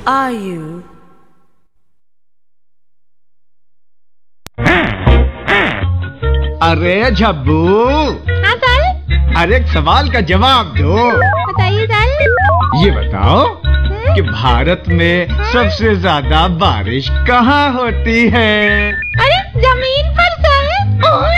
are you? अरे झब्बू। हाँ sir. अरे एक सवाल का जवाब दो। बताइए सर। ये बताओ कि भारत में सबसे ज्यादा बारिश कहाँ होती है? अरे जमीन पर सर।